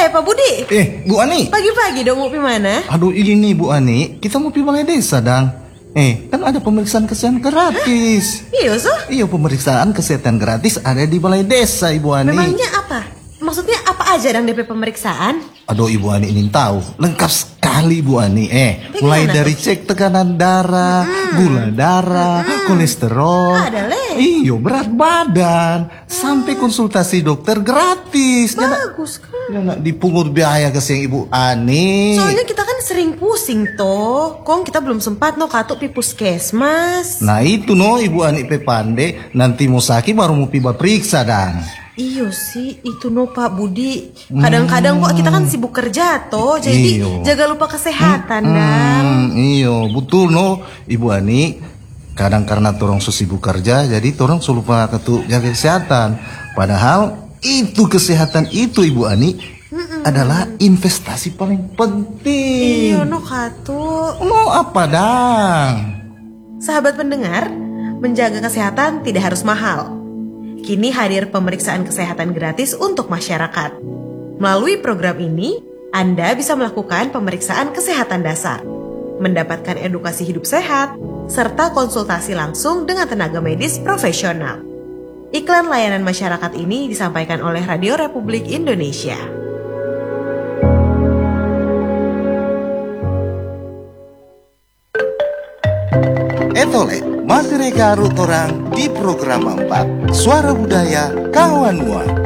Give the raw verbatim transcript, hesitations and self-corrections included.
Pak Budi. Eh, Bu Ani. Pagi-pagi dong mau pi mana? Aduh ini Bu Ani, kita mau pi balai desa dang. Eh, kan ada pemeriksaan kesehatan gratis. Iya, so? Iya, pemeriksaan kesehatan gratis ada di balai desa, Ibu Ani. Memangnya apa? Maksudnya apa aja dang D P pemeriksaan? Aduh, Ibu Ani ingin tahu. Lengkap sekali, Bu Ani. Eh, Bagaimana mulai dari tuh? cek tekanan darah, mm. gula darah, mm. kolesterol. Ada le. Iyo, berat badan, mm. sampai konsultasi dokter gratis. Bagus kan? Ya nak dipungut biaya ke siang Ibu Ani. Soalnya kita kan sering pusing toh. Kong kita belum sempat no katuk pi puskesmas. Nah itu no Ibu Ani pe pande. Nanti mau sakit baru mau piba periksa dan. Iyo sih itu no Pak Budi. Kadang-kadang kok kita kan sibuk kerja toh. Jadi Iyo. jaga lupa kesehatan hmm, dang. Iyo betul no Ibu Ani. Kadang karena torong sibuk kerja jadi torong lupa ketuk jaga kesehatan. Padahal itu kesehatan itu Ibu Ani Mm-mm. adalah investasi paling penting. Iya no katu. Mau apa dang? Sahabat pendengar, menjaga kesehatan tidak harus mahal. Kini hadir pemeriksaan kesehatan gratis untuk masyarakat. Melalui program ini, Anda bisa melakukan pemeriksaan kesehatan dasar, mendapatkan edukasi hidup sehat, serta konsultasi langsung dengan tenaga medis profesional. Iklan layanan masyarakat ini disampaikan oleh Radio Republik Indonesia. Etole, materi karut orang di program empat Suara Budaya Kawan Mua.